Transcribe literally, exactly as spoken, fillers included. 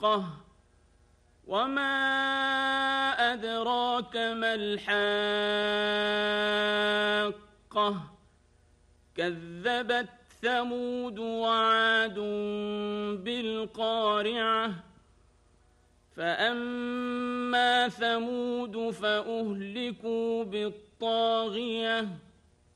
وما أدراك ما الحاقة كذبت ثمود وعاد بالقارعة فأما ثمود فأهلكوا بالطاغية